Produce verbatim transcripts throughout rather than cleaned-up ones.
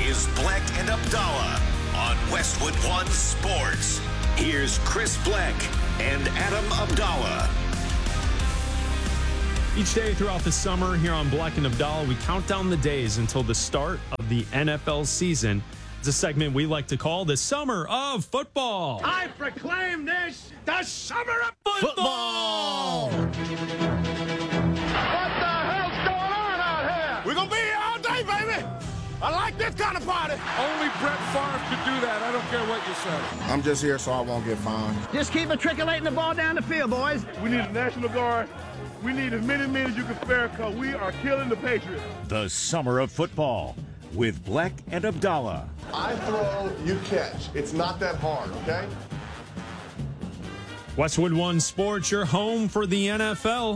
is Black and Abdallah on Westwood One Sports. Here's Chris Black and Adam Abdallah. Each day throughout the summer here on Black and Abdallah, we count down the days until the start of the N F L season. It's a segment we like to call the Summer of Football. I proclaim this the Summer of Football! What the hell's going on out here? We're going to be here all day, baby. I like this kind of party. Only Brett Favre could do that. I don't care what you say. I'm just here so I won't get fined. Just keep matriculating the ball down the field, boys. We need a National Guard. We need as many men as you can spare because we are killing the Patriots. The Summer of Football with Black and Abdallah. I throw, you catch. It's not that hard, okay? Westwood One Sports, your home for the N F L.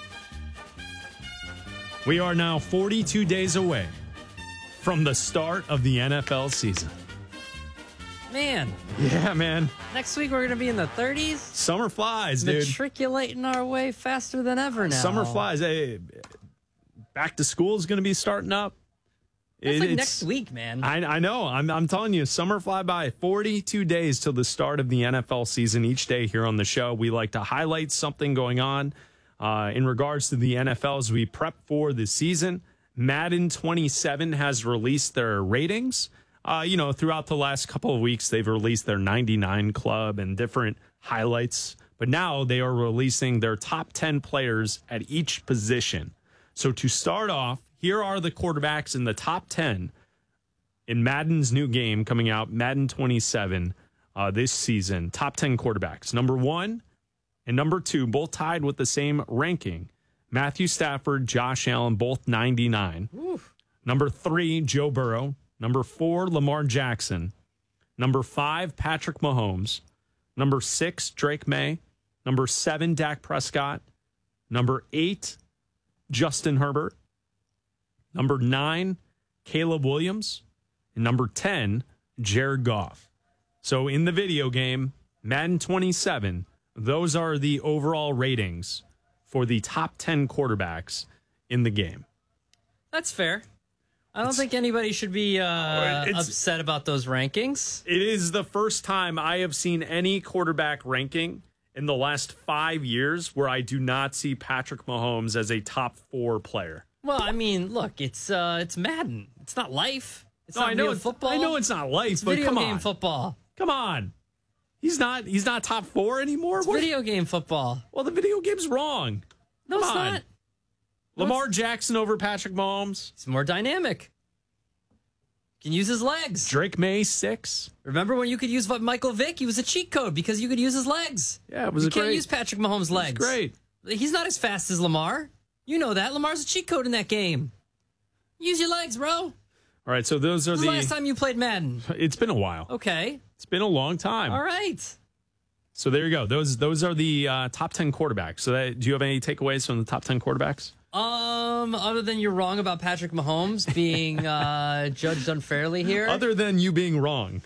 We are now forty-two days away from the start of the N F L season. Man. Yeah, man. Next week we're going to be in the thirties. Summer flies, dude. Matriculating our way faster than ever now. Summer flies. Hey, back to school is going to be starting up. That's It- like it's- next week, man. I, I know. I'm, I'm telling you, summer fly by. forty-two days till the start of the N F L season. Each day here on the show, we like to highlight something going on uh, in regards to the N F L as we prep for the season. Madden twenty-seven has released their ratings. Uh, you know, throughout the last couple of weeks, they've released their ninety-nine club and different highlights. But now they are releasing their top ten players at each position. So to start off, here are the quarterbacks in the top ten in Madden's new game coming out, Madden twenty-seven, uh, this season. Top ten quarterbacks. Number one and number two, both tied with the same ranking. Matthew Stafford, Josh Allen, both ninety-nine. Oof. Number three, Joe Burrow. Number four, Lamar Jackson. Number five, Patrick Mahomes. Number six, Drake May. Number seven, Dak Prescott. Number eight, Justin Herbert. Number nine, Caleb Williams. And number ten, Jared Goff. So in the video game, Madden twenty-seven, those are the overall ratings for the top ten quarterbacks in the game. That's fair. I don't think anybody should be uh, It's- upset about those rankings. It is the first time I have seen any quarterback ranking in the last five years where I do not see Patrick Mahomes as a top four player. Well, I mean, look, it's uh, it's Madden. It's not life. It's No, not I know real it's- football. I know it's not life, It's but video come game on. football. Come on. He's not he's not top four anymore. It's What- video game football. Well, the video game's wrong. No, Come it's on. not. Lamar Jackson over Patrick Mahomes. It's more dynamic. Can use his legs. Drake May, six. Remember when you could use Michael Vick? He was a cheat code because you could use his legs. Yeah, it was you a can't great- use Patrick Mahomes' legs. Great. He's not as fast as Lamar. You know that. Lamar's a cheat code in that game. Use your legs, bro. All right, so those are When's the the. last time you played Madden? It's been a while. Okay. It's been a long time. All right. So there you go. Those those are the uh, top ten quarterbacks. So that, do you have any takeaways from the top ten quarterbacks? Um, other than you're wrong about Patrick Mahomes being uh, judged unfairly here. Other than you being wrong.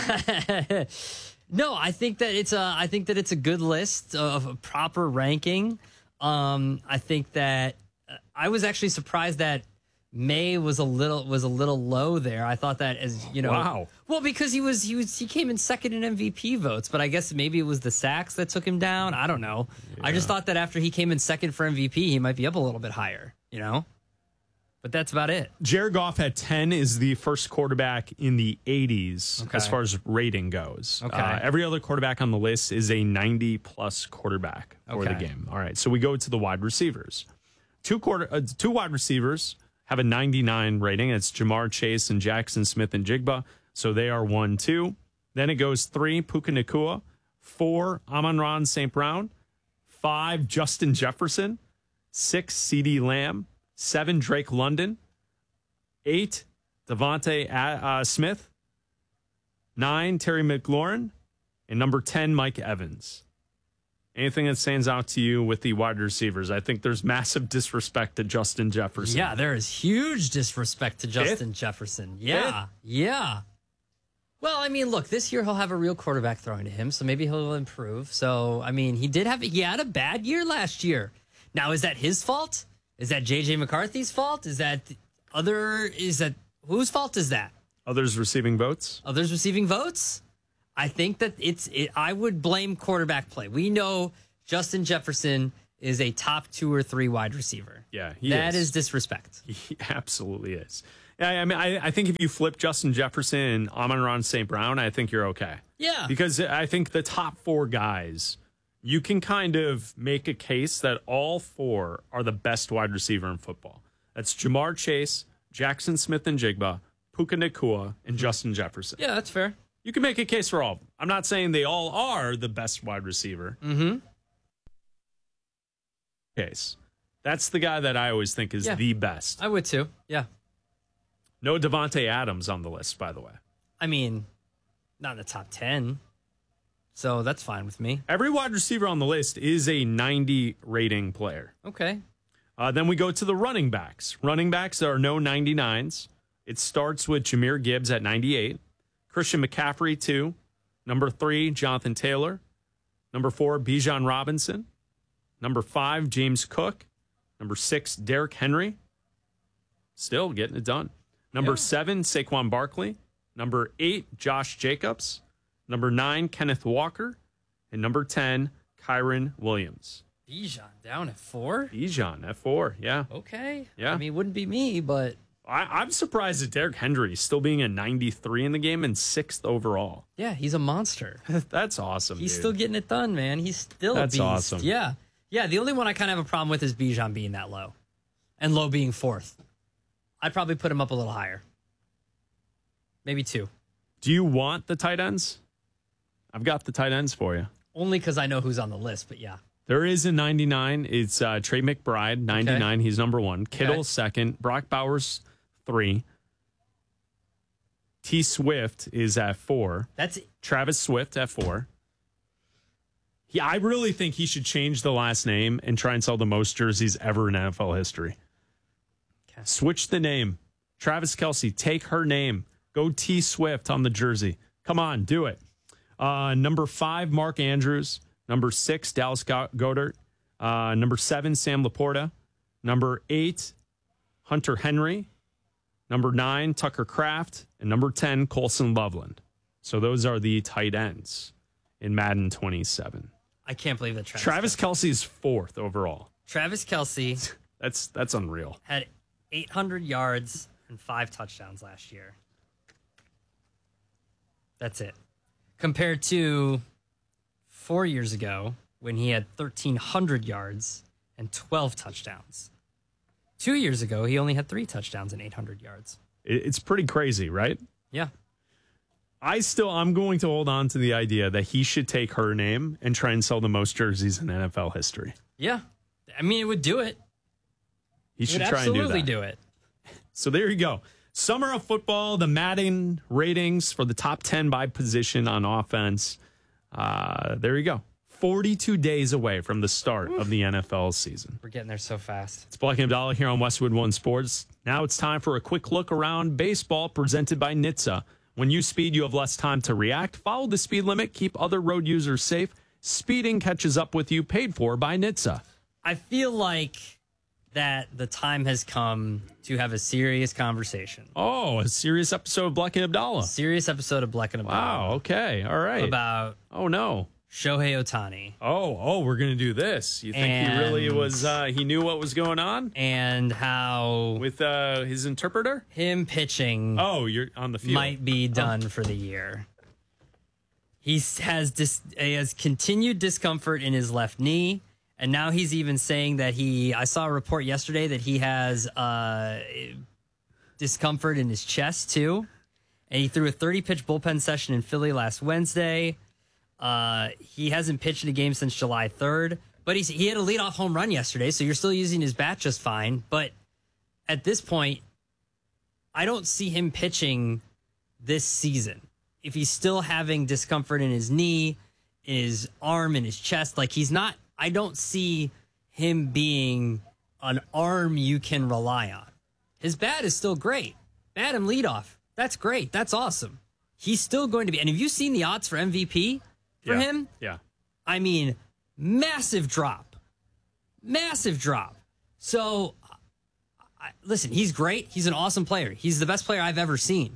No, I think that it's a I think that it's a good list of a proper ranking. Um, I think that uh, I was actually surprised that May was a little was a little low there. I thought that as you know, Wow. well, because he was he was he came in second in M V P votes, but I guess maybe it was the sacks that took him down. I don't know. I just thought that after he came in second for M V P, he might be up a little bit higher. You know, but that's about it. Jared Goff at ten is the first quarterback in the eighties Okay. as far as rating goes. Okay. Uh, every other quarterback on the list is a ninety plus quarterback for the Okay. game. All right, so we go to the wide receivers. Two quarter, uh, two wide receivers have a ninety-nine rating. It's Jamar Chase and Jackson Smith and Jigba. So they are one, two. Then it goes three, Puka Nacua. Four, Amon-Ra Saint Brown. Five, Justin Jefferson. Six, CeeDee Lamb. Seven, Drake London. Eight, Devontae uh, Smith. Nine, Terry McLaurin. And number ten, Mike Evans. Anything that stands out to you with the wide receivers? I think there's massive disrespect to Justin Jefferson. Yeah, there is huge disrespect to Justin Jefferson. Yeah, yeah. Well, I mean, look, this year he'll have a real quarterback throwing to him, so maybe he'll improve. So, I mean, he did have he had a bad year last year. Now, is that his fault? Is that J J McCarthy's fault? Is that other? Is that whose fault is that? Others receiving votes? Others receiving votes? I think that it's, it, I would blame quarterback play. We know Justin Jefferson is a top two or three wide receiver. Yeah, he That is. is disrespect. He absolutely is. Yeah, I mean, I, I think if you flip Justin Jefferson and Amon-Ra Saint Brown, I think you're okay. Yeah. Because I think the top four guys, you can kind of make a case that all four are the best wide receiver in football. That's Jamar Chase, Jackson Smith and Jigba, Puka Nacua, and Justin Jefferson. Yeah, that's fair. You can make a case for all of them. I'm not saying they all are the best wide receiver. Mm-hmm. Case. That's the guy that I always think is Yeah. the best. I would too. Yeah. No Devontae Adams on the list, by the way. I mean, not in the top ten. So that's fine with me. Every wide receiver on the list is a ninety rating player. Okay. Uh, then we go to the running backs. Running backs, there are no ninety-nines. It starts with Jahmyr Gibbs at ninety-eight. Christian McCaffrey, two. Number three, Jonathan Taylor. Number four, Bijan Robinson. Number five, James Cook. Number six, Derrick Henry. Still getting it done. Number Yeah. seven, Saquon Barkley. Number eight, Josh Jacobs. Number nine, Kenneth Walker. And number ten, Kyron Williams. Bijan down at four? Bijan at four, yeah. Okay. Yeah. I mean, it wouldn't be me, but I, I'm surprised at Derrick Henry still being a ninety-three in the game and sixth overall. yeah, he's a monster. That's awesome. He's dude. still getting it done, man. He's still That's a beast. awesome. Yeah. Yeah, the only one I kind of have a problem with is Bijan being that low. And low being fourth. I'd probably put him up a little higher. Maybe two. Do you want the tight ends? I've got the tight ends for you. Only because I know who's on the list, but yeah. There is a ninety-nine. It's uh, Trey McBride, ninety-nine. Okay. He's number one. Kittle, Okay. second. Brock Bowers, three. T. Swift is at four. That's Travis Swift at four. He, I really think he should change the last name and try and sell the most jerseys ever in N F L history. Okay. Switch the name. Travis Kelce, take her name. Go T. Swift on the jersey. Come on, do it. Uh, number five, Mark Andrews. Number six, Dallas Goedert. Uh, number seven, Sam Laporta. Number eight, Hunter Henry. Number nine, Tucker Kraft. And number ten, Colson Loveland. So those are the tight ends in Madden twenty-seven. I can't believe that Travis Travis Kelce is fourth overall. Travis Kelce That's that's unreal. had eight hundred yards and five touchdowns last year. That's it. Compared to four years ago when he had thirteen hundred yards and twelve touchdowns. Two years ago, he only had three touchdowns and eight hundred yards. It- It's pretty crazy, right? Yeah. I still, I'm going to hold on to the idea that he should take her name and try and sell the most jerseys in N F L history. Yeah. I mean, it would do it. He It should would try and do absolutely that. do it. So there you go. Summer of football, the Madden ratings for the top ten by position on offense. Uh, there you go. forty-two days away from the start of the N F L season. We're getting there so fast. It's Black and Abdallah here on Westwood One Sports. Now it's time for a quick look around baseball presented by N H T S A. When you speed, you have less time to react. Follow the speed limit. Keep other road users safe. Speeding catches up with you. Paid for by N H T S A. I feel like that the time has come to have a serious conversation. Oh, a serious episode of Black and Abdallah. Serious episode of Black and Abdallah. Wow. Okay. All right. About Oh, no. Shohei Ohtani Oh, oh, we're going to do this. You think And- he really was, uh, he knew what was going on and how with uh, his interpreter? him pitching Oh, you're on the field. might be done for the year. He has dis- he has continued discomfort in his left knee, and now he's even saying that he. I saw a report yesterday that he has uh, discomfort in his chest too, and he threw a thirty pitch bullpen session in Philly last Wednesday. Uh, he hasn't pitched in a game since July third, but he's, he had a leadoff home run yesterday, so you're still using his bat just fine. But at this point, I don't see him pitching this season. If he's still having discomfort in his knee, in his arm, in his chest, like he's not, I don't see him being an arm you can rely on. His bat is still great. Bat him leadoff. That's great. That's awesome. He's still going to be, and have you seen the odds for M V P for Yeah. him? Yeah. I mean, massive drop. Massive drop. So, I, listen, he's great. He's an awesome player. He's the best player I've ever seen.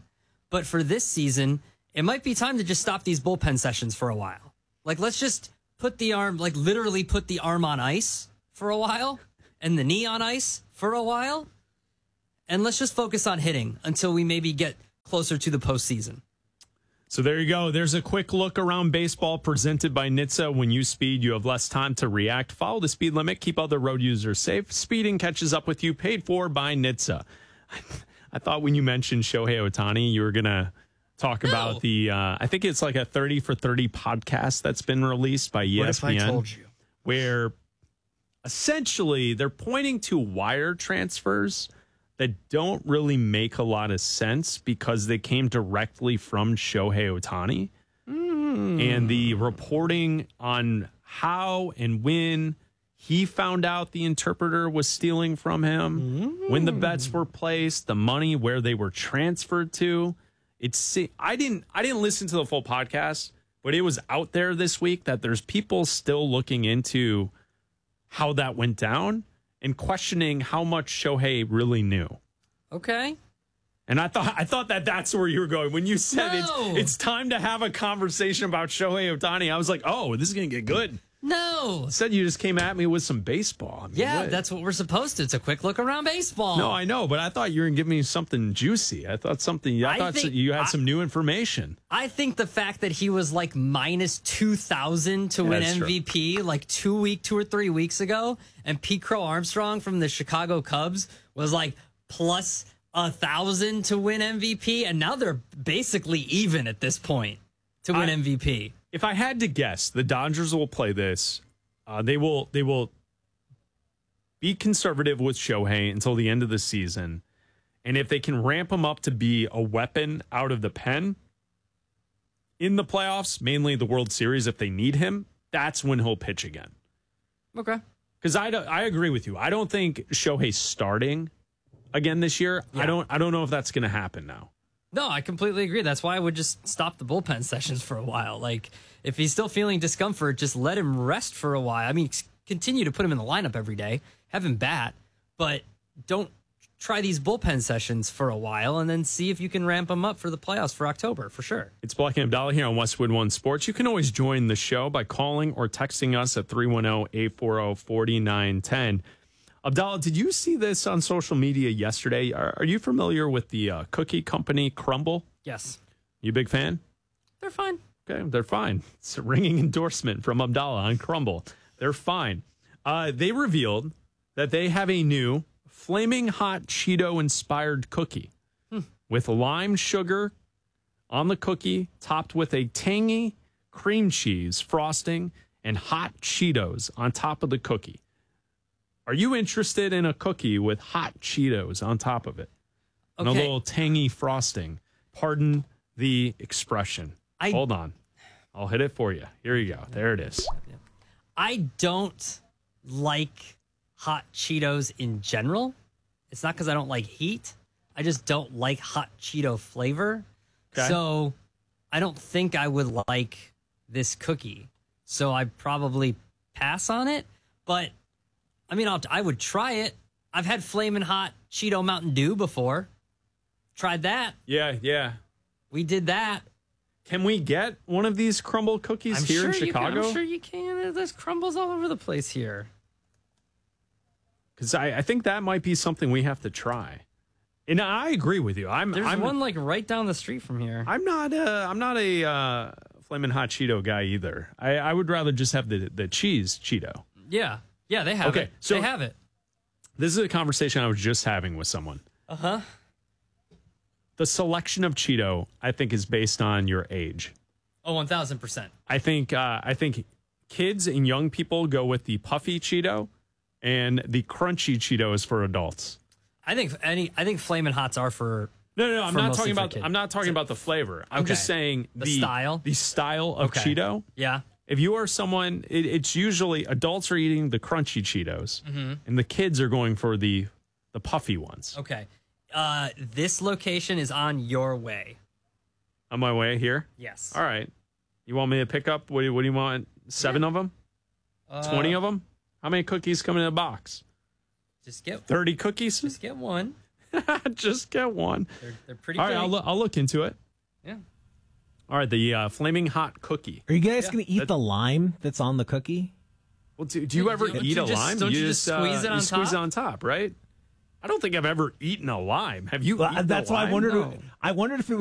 But for this season, it might be time to just stop these bullpen sessions for a while. Like, let's just put the arm, like literally put the arm on ice for a while and the knee on ice for a while. And let's just focus on hitting until we maybe get closer to the postseason. So there you go. There's a quick look around baseball presented by N H T S A. When you speed, you have less time to react. Follow the speed limit. Keep other road users safe. Speeding catches up with you. Paid for by N H T S A. I thought when you mentioned Shohei Ohtani, you were going to talk No. about the, uh, I think it's like a thirty for thirty podcast that's been released by E S P N. What if I told you? Where essentially they're pointing to wire transfers that don't really make a lot of sense because they came directly from Shohei Ohtani. Mm. And the reporting on how and when he found out the interpreter was stealing from him, mm. when the bets were placed, the money, where they were transferred to. It's I didn't I didn't listen to the full podcast, but it was out there this week that there's people still looking into how that went down and questioning how much Shohei really knew. Okay. And I thought I thought that that's where you were going. When you said No. it's, it's time to have a conversation about Shohei Ohtani, I was like, oh, this is going to get good. No. Instead, you just came at me with some baseball. I mean, Yeah, what? that's what we're supposed to. It's a quick look around baseball. No, I know, but I thought you were going to give me something juicy. I thought something, I, I thought think- you had I- some new information. I think the fact that he was like minus two thousand to Yeah, win that's M true. V P like two week, two or three weeks ago, and Pete Crow Armstrong from the Chicago Cubs was like plus a thousand to win M V P, and now they're basically even at this point to win I- M V P. If I had to guess, the Dodgers will play this. Uh, they will they will be conservative with Shohei until the end of the season. And if they can ramp him up to be a weapon out of the pen in the playoffs, mainly the World Series, if they need him, that's when he'll pitch again. Okay. Because I, don't- I agree with you. I don't think Shohei's starting again this year. Yeah. I don't I don't know if that's going to happen now. No, I completely agree. That's why I would just stop the bullpen sessions for a while. Like, if he's still feeling discomfort, just let him rest for a while. I mean, s- continue to put him in the lineup every day, have him bat, but don't try these bullpen sessions for a while and then see if you can ramp him up for the playoffs for October, for sure. It's Black and Abdallah here on Westwood One Sports. You can always join the show by calling or texting us at three one zero, eight four zero, four nine one zero. Abdallah, did you see this on social media yesterday? Are, are you familiar with the uh, cookie company Crumble? Yes. You a big fan? They're fine. Okay, they're fine. It's a ringing endorsement from Abdallah on Crumble. They're fine. Uh, they revealed that they have a new Flaming Hot Cheeto-inspired cookie hmm. with lime sugar on the cookie, topped with a tangy cream cheese frosting and hot Cheetos on top of the cookie. Are you interested in a cookie with hot Cheetos on top of it? And Okay. a little tangy frosting. Pardon the expression. I- Hold on. I'll hit it for you. Here you go. There it is. I don't like hot Cheetos in general. It's not because I don't like heat. I just don't like hot Cheeto flavor. Okay. So I don't think I would like this cookie. So I'd probably pass on it. But I mean, I'll, I would try it. I've had Flamin' Hot Cheeto Mountain Dew before. Tried that. Yeah, yeah. We did that. Can we get one of these crumble cookies I'm here sure in you can- Chicago? I'm sure you can. There's crumbles all over the place here. Because I, I think that might be something we have to try. And I agree with you. I'm There's I'm, one like right down the street from here. I'm not uh I'm not a uh, Flamin' Hot Cheeto guy either. I, I would rather just have the the cheese Cheeto. Yeah. Yeah, they have Okay, it. so- they have it. This is a conversation I was just having with someone. Uh-huh. The selection of Cheeto, I think, is based on your age. Oh, one thousand percent. I think uh, I think kids and young people go with the puffy Cheeto, and the crunchy Cheeto is for adults. I think any I think Flamin' Hots are for No, no, no. I'm For not mostly talking for about. kids. I'm not talking about the flavor. I'm Okay. just saying The the, style? The style of Okay. Cheeto. Yeah. If you are someone, it, it's usually adults are eating the crunchy Cheetos, Mm-hmm. and the kids are going for the the puffy ones. Okay. Uh this location is on your way. On my way here. Yes. All right. You want me to pick up? What do you, what do you want? Seven of them? Uh, Twenty of them? How many cookies come in a box? Just get Thirty cookies? just get one. Just get one. They're, they're pretty All big. right, I'll, loo- I'll look into it. Yeah. All right, the uh, flaming hot cookie. Are you guys Yeah. going to eat That- the lime that's on the cookie? Well, do, do you Do- ever do- eat you a just- lime? don't you just squeeze uh, it on you squeeze top? it on top, right? I don't think I've ever eaten a lime. Have you? Well, eaten that's a why I lime? wondered. No. I wondered if it was